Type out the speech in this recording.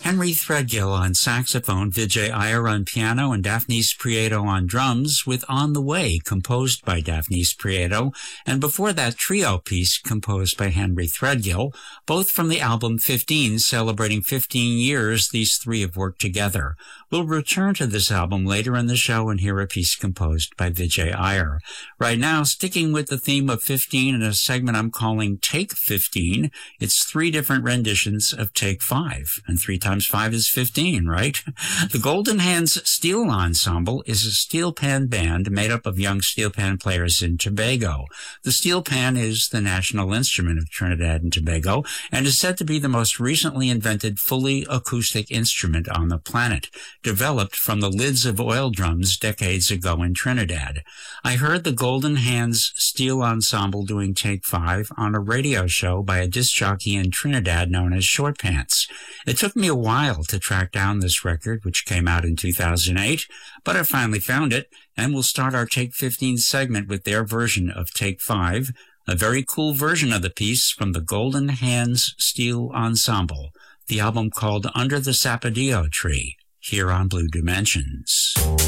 Henry Threadgill on saxophone, Vijay Iyer on piano, and Daphnis Prieto on drums, with On the Way, composed by Daphnis Prieto, and before that, trio piece composed by Henry Threadgill, both from the album 15, celebrating 15 years these three have worked together. We'll return to this album later in the show and hear a piece composed by Vijay Iyer. Right now, sticking with the theme of 15 in a segment I'm calling Take 15, it's three different renditions of Take 5, and 3 times 5 is 15, right? The Golden Hands Steel Ensemble is a steel pan band made up of young steel pan players in Tobago. The steel pan is the national instrument of Trinidad and Tobago and is said to be the most recently invented fully acoustic instrument on the planet, developed from the lids of oil drums decades ago in Trinidad. I heard the Golden Hands Steel Ensemble doing Take 5 on a radio show by a disc jockey in Trinidad known as Short Pants. It took me a while to track down this record, which came out in 2008, but I finally found it, and we'll start our Take 15 segment with their version of Take 5, a very cool version of the piece from the Golden Hands Steel Ensemble, the album called Under the Sapodillo Tree, here on Blue Dimensions.